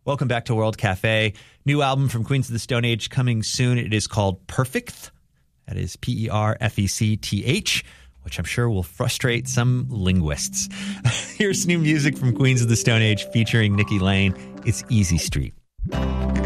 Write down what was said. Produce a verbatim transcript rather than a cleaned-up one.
Welcome back to World Cafe. New album from Queens of the Stone Age coming soon. It is called Perfect. That is P E R F E C T H, which I'm sure will frustrate some linguists. Here's new music from Queens of the Stone Age featuring Nikki Lane. It's Easy Street.